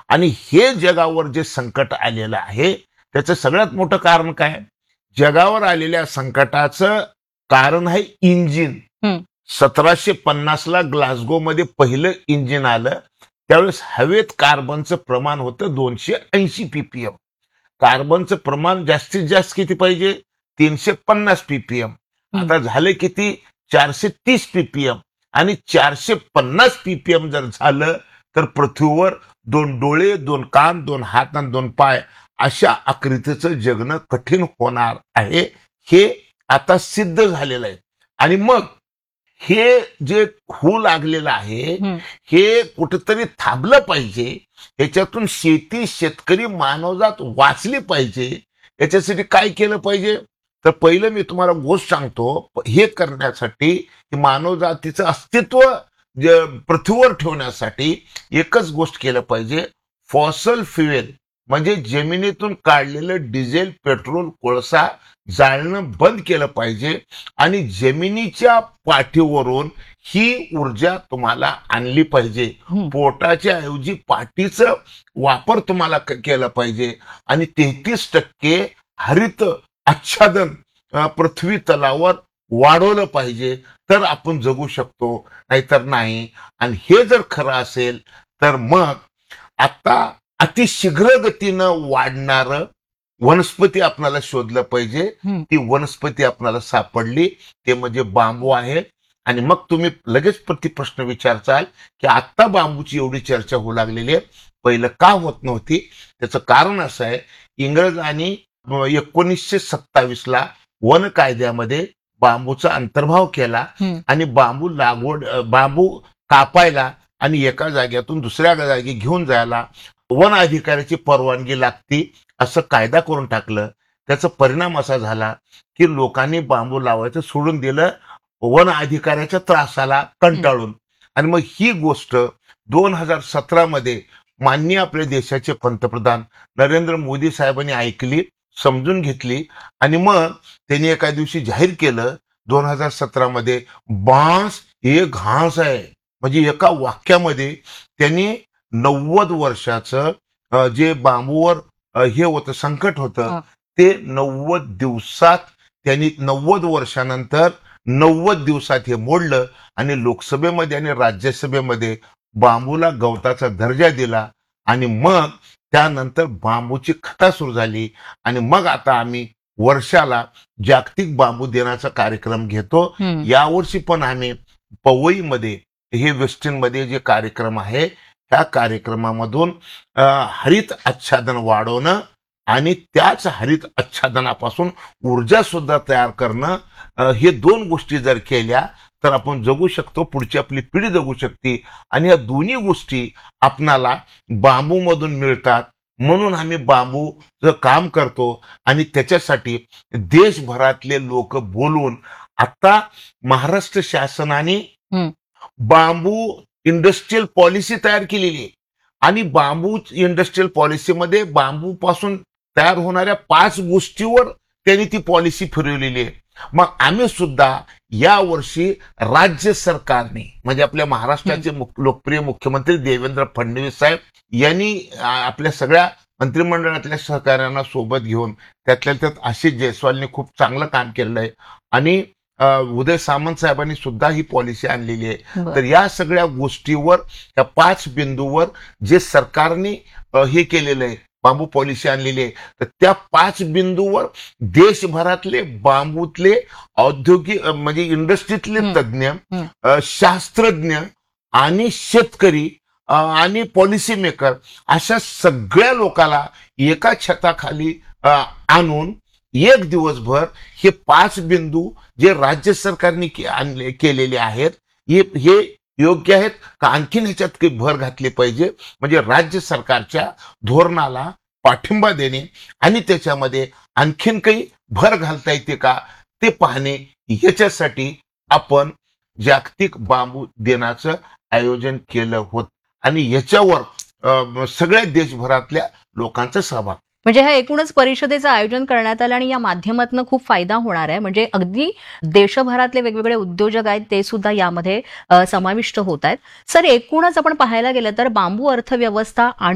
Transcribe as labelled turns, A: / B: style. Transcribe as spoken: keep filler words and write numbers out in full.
A: आणि हे जगावर जे संकट आलेलं आहे त्याचं सगळ्यात मोठं कारण काय? जगावर आलेल्या संकटाचं कारण आहे इंजिन.
B: हं.
A: सतराशे पन्नासला ग्लासगो मध्ये पहिलं इंजिन आलं. त्यावेळेस हवेत कार्बनचं प्रमाण होतं दोनशे ऐंशी पीपीएम. कार्बनचं प्रमाण जास्तीत जास्त किती पाहिजे? तीनशे पन्नास पीपीएम.
B: हं.
A: आता झाले किती? चारशे तीस पीपीएम. आणि चारशे पन्नास पीपीएम जर झालं तर पृथ्वीवर दोन डोळे, दोन कान, दोन हात आणि दोन पाय अशा आकृतीचं जगणं कठीण होणार आहे. हे आता सिद्ध झालेलं आहे. आणि मग हे जे होऊ लागलेलं आहे
B: हं.
A: हे कुठेतरी थांबलं पाहिजे. याच्यातून शेती, शेतकरी, मानवजात वाचली पाहिजे. याच्यासाठी काय केलं पाहिजे? तर पहिलं मी तुम्हाला गोष्ट सांगतो. हे करण्यासाठी मानवजातीचं अस्तित्व जे पृथ्वीवर ठेवण्यासाठी एकच गोष्ट केलं पाहिजे. फॉसल फ्युएल म्हणजे जमिनीतून काढलेलं डिझेल, पेट्रोल, कोळसा जाळणं बंद केलं पाहिजे आणि जमिनीच्या पाठीवरून ही ऊर्जा तुम्हाला आणली पाहिजे.
B: हं.
A: पोटाच्या ऐवजी पाठीचं वापर तुम्हाला क- केला पाहिजे आणि तेहतीस टक्के हरित आच्छादन अ, पृथ्वी तलावर वाढवलं पाहिजे. तर आपण जगू शकतो, नाहीतर नाही. आणि हे जर खरं असेल तर मग आता अतिशीघ्र गतीनं वाढणारं वनस्पती आपल्याला शोधलं पाहिजे.
B: हं.
A: ती वनस्पती आपल्याला सापडली, ते म्हणजे बांबू आहे. आणि मग तुम्ही लगेच प्रति प्रश्न विचारचाल की आत्ता बांबूची एवढी चर्चा होऊ लागलेली आहे, पहिलं का होत नव्हती? त्याचं कारण असं आहे, इंग्रजांनी एकोणीसशे सत्तावीसला वन कायद्यामध्ये बांबूचा अंतर्भाव केला
B: हं.
A: आणि बांबू लागवड अ, बांबू कापायला आणि एका जागेतून दुसऱ्या जागी घेऊन जायला वन अधिकाऱ्याची परवानगी लागती असं कायदा करून टाकलं. त्याचा परिणाम असा झाला की लोकांनी बांबू लावायचं सोडून दिलं वन अधिकाऱ्याच्या त्रासाला कंटाळून. आणि मग ही गोष्ट दोन हजार सतरा मध्ये माननीय आपल्या देशाचे पंतप्रधान नरेंद्र मोदी साहेबांनी ऐकली, समजून घेतली आणि मग त्यांनी एका दिवशी जाहीर केलं दोन हजार सतरा मध्ये, बांस हे घास आहे. म्हणजे एका वाक्यामध्ये त्यांनी नव्वद वर्षाचं अ, जे बांबूवर अ, हे होतं संकट होतं
B: हा.
A: ते नव्वद दिवसात त्यांनी नव्वद वर्षानंतर नव्वद दिवसात हे मोडलं आणि लोकसभेमध्ये आणि राज्यसभेमध्ये बांबूला गवताचा दर्जा दिला. आणि मग त्यानंतर बांबूची कथा सुरू झाली आणि मग आता आम्ही वर्षाला जागतिक बांबू दिनाचा कार्यक्रम घेतो.
B: हं.
A: यावर्षी पण आम्ही पवईमध्ये हे वेस्टर्नमध्ये जे कार्यक्रम आहे त्या कार्यक्रमामधून अ, हरित आच्छादन वाढवणं आणि त्याच हरित आच्छादनापासून ऊर्जा सुद्धा तयार करणं, अ, हे दोन गोष्टी जर केल्या तर आपण जगू शकतो, पुढची आपली पिढी जगू शकते. आणि या दोन्ही गोष्टी आपणाला बांबूमधून मिळतात. म्हणून आम्ही बांबूचं काम करतो आणि त्याच्यासाठी देशभरातले लोक बोलून आता महाराष्ट्र शासनाने
B: हं.
A: बांबू इंडस्ट्रियल पॉलिसी तयार केलेली आहे. आणि बांबू इंडस्ट्रियल पॉलिसीमध्ये बांबू पासून तयार होणाऱ्या पाच गोष्टीवर त्यांनी ती पॉलिसी फिरवलेली आहे. मग आम्ही सुद्धा या वर्षी राज्य सरकारने म्हणजे आपल्या महाराष्ट्राचे मुख- लोकप्रिय मुख्यमंत्री देवेंद्र फडणवीस साहेब यांनी आ, आपल्या सगळ्या मंत्रिमंडळातल्या सहकाऱ्यांना सोबत घेऊन त्यातल्या त्यात आशिष जयस्वालने खूप चांगलं काम केलेलं आहे आणि अ, उदय सामंत साहेबांनी सुद्धा ही पॉलिसी आणलेली आहे.
B: बरं.
A: तर या सगळ्या गोष्टीवर त्या पाच बिंदूवर जे सरकारने अ, हे केलेलं आहे, बांबू पॉलिसी आणलेली आहे, तर त्या पाच बिंदूवर देशभरातले बांबूतले औद्योगिक अ, म्हणजे इंडस्ट्रीतले
B: हं.
A: तज्ज्ञ,
B: हं.
A: अ, शास्त्रज्ञ आणि शेतकरी अ, आणि पॉलिसी मेकर अशा सगळ्या लोकांना एका छताखाली अ, आणून एक दिवसभर हे पाच बिंदू जे राज्य सरकारने के- आणले केलेले आहेत हे हे योग्य आहेत का आणखीन ह्याच्यात काही भर घातली पाहिजे, म्हणजे राज्य सरकारच्या धोरणाला पाठिंबा देणे आणि त्याच्यामध्ये आणखीन काही भर घालता येते का ते पाहणे, याच्यासाठी आपण जागतिक बांबू दिनाचं आयोजन केलं होतं. आणि याच्यावर अ, सगळ्या देशभरातल्या लोकांचा सहभाग.
B: म्हणजे ह्या एकूणच परिषदेचं आयोजन करण्यात आलं आणि या माध्यमातून खूप फायदा होणार आहे. म्हणजे अगदी देशभरातले वेगवेगळे उद्योजक आहेत ते सुद्धा यामध्ये अ, समाविष्ट होत आहेत. सर, एकूणच आपण पाहायला गेलं तर बांबू अर्थव्यवस्था